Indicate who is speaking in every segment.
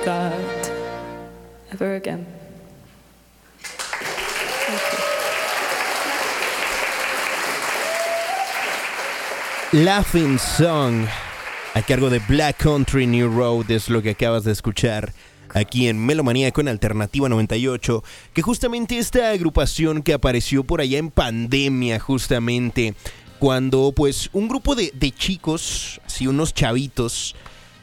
Speaker 1: God ever again.
Speaker 2: Laughing Song, a cargo de Black Country New Road, es lo que acabas de escuchar aquí en Melomanía con Alternativa 98, que justamente esta agrupación que apareció por allá en pandemia, justamente cuando pues un grupo de chicos, así unos chavitos,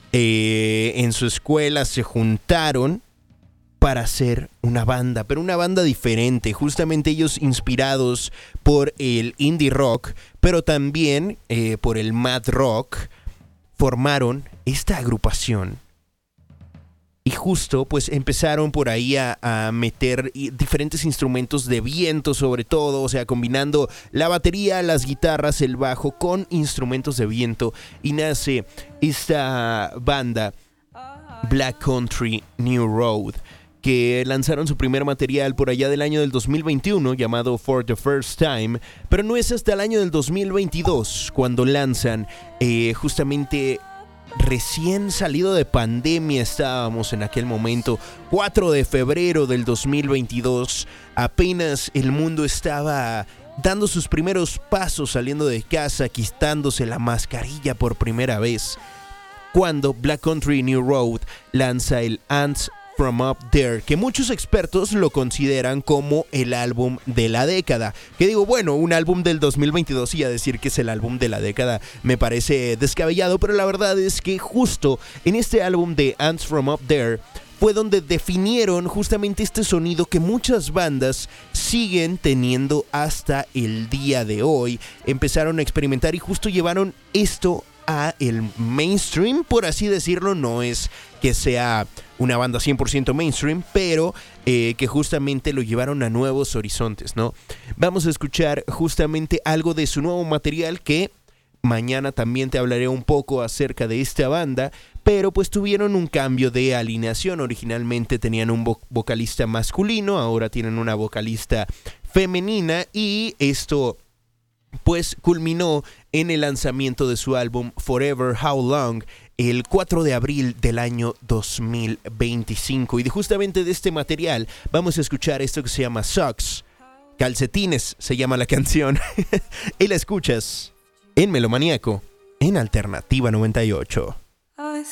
Speaker 2: en su escuela se juntaron para hacer una banda, pero una banda diferente, justamente ellos inspirados por el indie rock, pero también por el mad rock, formaron esta agrupación. Y justo pues empezaron por ahí a meter diferentes instrumentos de viento sobre todo, o sea, combinando la batería, las guitarras, el bajo con instrumentos de viento, y nace esta banda Black Country New Road, que lanzaron su primer material por allá del año del 2021 llamado For the First Time, pero no es hasta el año del 2022 cuando lanzan justamente recién salido de pandemia. Estábamos en aquel momento, 4 de febrero del 2022, apenas el mundo estaba dando sus primeros pasos, saliendo de casa, quitándose la mascarilla por primera vez, cuando Black Country New Road lanza el Ants From Up There, que muchos expertos lo consideran como el álbum de la década. Que digo, bueno, un álbum del 2022 y a decir que es el álbum de la década me parece descabellado, pero la verdad es que justo en este álbum de Ants From Up There fue donde definieron justamente este sonido que muchas bandas siguen teniendo hasta el día de hoy. Empezaron a experimentar y justo llevaron esto a el mainstream, por así decirlo. No es que sea una banda 100% mainstream, pero que justamente lo llevaron a nuevos horizontes, ¿no? Vamos a escuchar justamente algo de su nuevo material, que mañana también te hablaré un poco acerca de esta banda, pero pues tuvieron un cambio de alineación. Originalmente tenían un vocalista masculino, ahora tienen una vocalista femenina, y esto pues culminó en el lanzamiento de su álbum Forever How Long el 4 de abril del año 2025. Y justamente de este material vamos a escuchar esto que se llama Socks. Calcetines se llama la canción. Y la escuchas en Melomaníaco, en Alternativa 98.